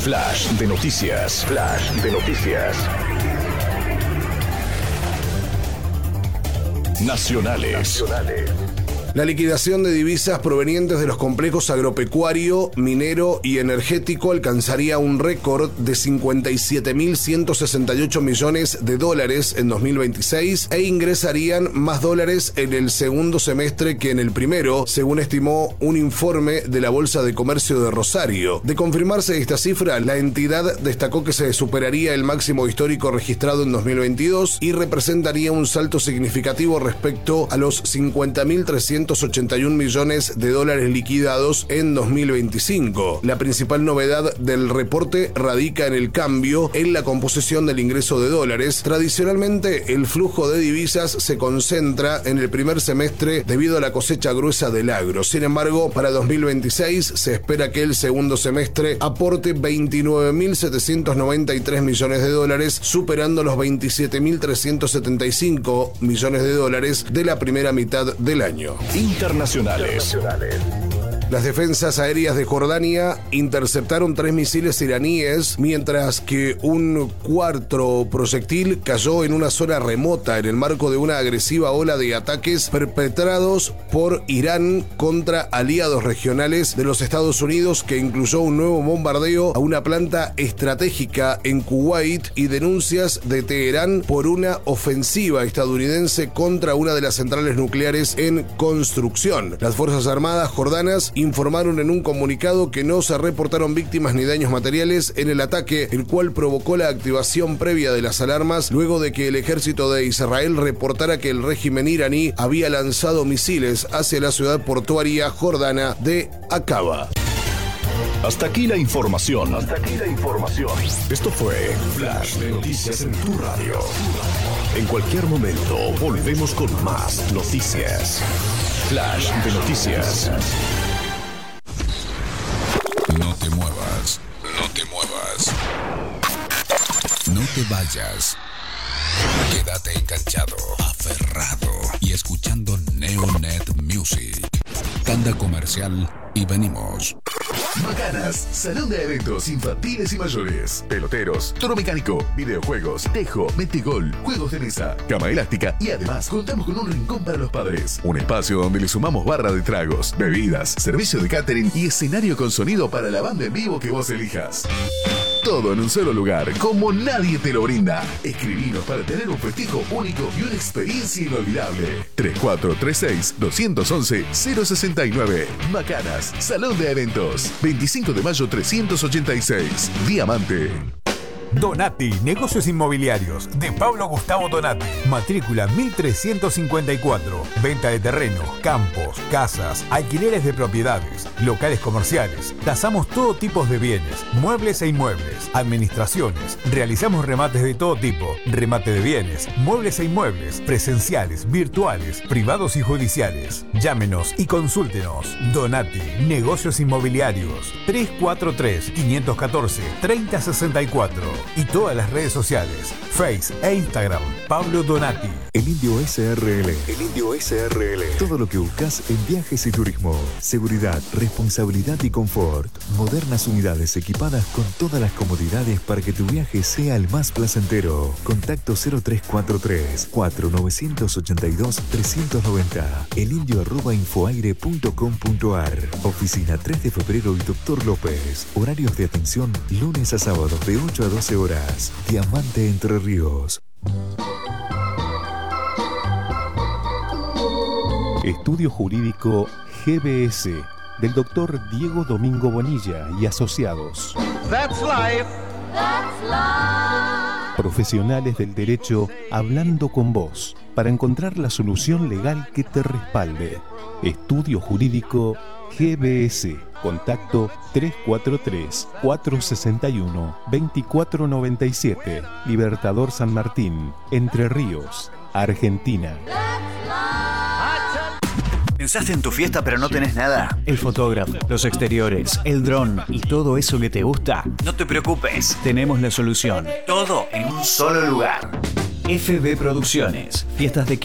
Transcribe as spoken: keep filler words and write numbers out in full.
Flash de noticias. Flash de noticias. Nacionales. Nacionales. La liquidación de divisas provenientes de los complejos agropecuario, minero y energético alcanzaría un récord de cincuenta y siete mil ciento sesenta y ocho millones de dólares en dos mil veintiséis e ingresarían más dólares en el segundo semestre que en el primero, según estimó un informe de la Bolsa de Comercio de Rosario. De confirmarse esta cifra, la entidad destacó que se superaría el máximo histórico registrado en dos mil veintidós y representaría un salto significativo respecto a los cincuenta mil trescientos ochenta y un millones de dólares liquidados en dos mil veinticinco. La principal novedad del reporte radica en el cambio en la composición del ingreso de dólares. Tradicionalmente, el flujo de divisas se concentra en el primer semestre debido a la cosecha gruesa del agro. Sin embargo, para dos mil veintiséis se espera que el segundo semestre aporte veintinueve mil setecientos noventa y tres millones de dólares, superando los veintisiete mil trescientos setenta y cinco millones de dólares de la primera mitad del año. Internacionales. Las defensas aéreas de Jordania interceptaron tres misiles iraníes, mientras que un cuarto proyectil cayó en una zona remota en el marco de una agresiva ola de ataques perpetrados por Irán contra aliados regionales de los Estados Unidos, que incluyó un nuevo bombardeo a una planta estratégica en Kuwait y denuncias de Teherán por una ofensiva estadounidense contra una de las centrales nucleares en construcción. Las Fuerzas Armadas jordanas informaron en un comunicado que no se reportaron víctimas ni daños materiales en el ataque, el cual provocó la activación previa de las alarmas luego de que el ejército de Israel reportara que el régimen iraní había lanzado misiles hacia la ciudad portuaria jordana de Aqaba. Hasta aquí la información. Hasta aquí la información. Esto fue Flash de Noticias en tu radio. En cualquier momento volvemos con más noticias. Flash de Noticias. No te muevas, no te muevas. No te vayas. Quédate enganchado, aferrado y escuchando Neonet Music. Tanda comercial y venimos. Macanas, salón de eventos infantiles y mayores, peloteros, toro mecánico, videojuegos, tejo, metegol, juegos de mesa, cama elástica y además contamos con un rincón para los padres. Un espacio donde le sumamos barra de tragos, bebidas, servicio de catering y escenario con sonido para la banda en vivo que vos elijas. Todo en un solo lugar, como nadie te lo brinda. Escribinos para tener un festejo único y una experiencia inolvidable. tres cuatro tres seis, dos once, cero sesenta y nueve. Macanas, Salón de Eventos. veinticinco de mayo trescientos ochenta y seis. Diamante. Donati, negocios inmobiliarios, de Pablo Gustavo Donati. Matrícula mil trescientos cincuenta y cuatro. Venta de terrenos, campos, casas, alquileres de propiedades, locales comerciales. Tasamos todo tipo de bienes, muebles e inmuebles, administraciones. Realizamos remates de todo tipo, remate de bienes, muebles e inmuebles, presenciales, virtuales, privados y judiciales. Llámenos y consúltenos. Donati, negocios inmobiliarios. tres cuatro tres, cinco uno cuatro, tres cero seis cuatro. Y todas las redes sociales, Face e Instagram, Pablo Donati. El Indio S R L. El Indio S R L. Todo lo que buscas en viajes y turismo. Seguridad, responsabilidad y confort. Modernas unidades equipadas con todas las comodidades para que tu viaje sea el más placentero. Contacto cero tres cuatro tres, cuatro nueve ocho dos, tres nueve cero. elindio arroba infoaire punto com punto ar. Oficina tres de febrero y Doctor López. Horarios de atención lunes a sábados de ocho a doce horas. Diamante Entre Ríos. Estudio Jurídico G B S del doctor Diego Domingo Bonilla y asociados. That's life. That's life. Profesionales del derecho hablando con vos para encontrar la solución legal que te respalde. Estudio Jurídico G B S. Contacto tres cuatro tres, cuatro seis uno, dos cuatro nueve siete. Libertador San Martín, Entre Ríos, Argentina. ¿Pensaste en tu fiesta pero no tenés nada? El fotógrafo, los exteriores, el dron y todo eso que te gusta. No te preocupes, tenemos la solución. Todo en un solo lugar. F B Producciones. Fiestas de